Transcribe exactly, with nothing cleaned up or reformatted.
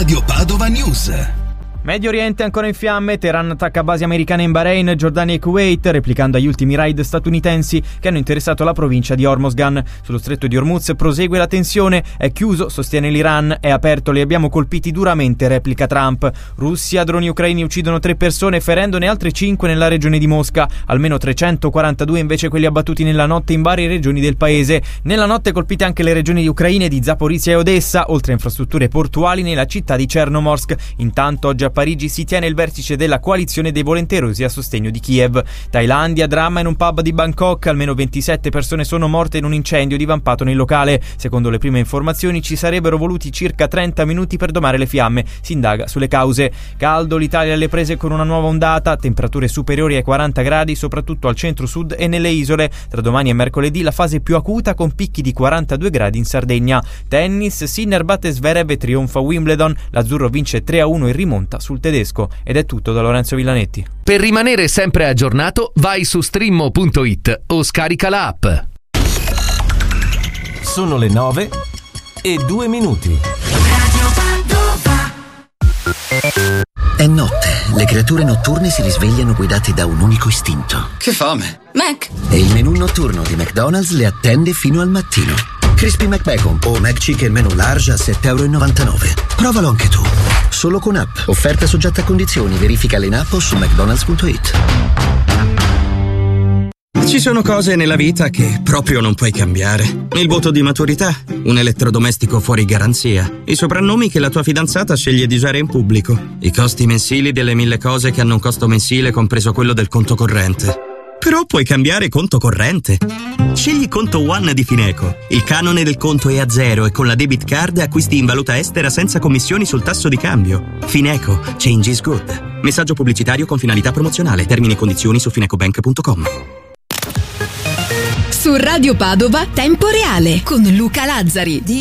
Radio Padova News. Medio Oriente ancora in fiamme, Teheran attacca basi americane in Bahrain, Giordania e Kuwait, replicando agli ultimi raid statunitensi che hanno interessato la provincia di Hormozgan. Sullo stretto di Hormuz prosegue la tensione, è chiuso, sostiene l'Iran, è aperto, li abbiamo colpiti duramente, replica Trump. Russia, droni ucraini uccidono tre persone, ferendone altre cinque nella regione di Mosca, almeno trecentoquarantadue invece quelli abbattuti nella notte in varie regioni del paese. Nella notte colpite anche le regioni ucraine di Zaporizhia e Odessa, oltre a infrastrutture portuali nella città di Chernomorsk. Intanto oggi a Parigi si tiene il vertice della coalizione dei volenterosi a sostegno di Kiev. Thailandia, dramma in un pub di Bangkok, almeno ventisette persone sono morte in un incendio divampato nel locale. Secondo le prime informazioni ci sarebbero voluti circa trenta minuti per domare le fiamme, si indaga sulle cause. Caldo, l'Italia alle prese con una nuova ondata, temperature superiori ai quaranta gradi soprattutto al centro-sud e nelle isole. Tra domani e mercoledì la fase più acuta con picchi di quarantadue gradi in Sardegna. Tennis, Sinner batte Zverev e trionfa Wimbledon, l'azzurro vince tre a uno in rimonta sul tedesco. Ed è tutto da Lorenzo Villanetti. Per rimanere sempre aggiornato vai su streammo punto it o scarica la app. Sono le nove e due minuti. È notte, le creature notturne si risvegliano guidate da un unico istinto. Che fame! Mac! E il menù notturno di McDonald's le attende fino al mattino. Crispy McBacon o McChicken Menù Large a sette e novantanove euro. Provalo anche tu. Solo con app. Offerta soggetta a condizioni. Verificale in app o su mcdonalds punto it. Ci sono cose nella vita che proprio non puoi cambiare. Il voto di maturità, un elettrodomestico fuori garanzia, i soprannomi che la tua fidanzata sceglie di usare in pubblico, i costi mensili delle mille cose che hanno un costo mensile compreso quello del conto corrente. Però puoi cambiare conto corrente. Scegli Conto One di Fineco. Il canone del conto è a zero e con la debit card acquisti in valuta estera senza commissioni sul tasso di cambio. Fineco. Change is good. Messaggio pubblicitario con finalità promozionale. Termini e condizioni su finecobank punto com. Su Radio Padova, Tempo Reale con Luca Lazzari.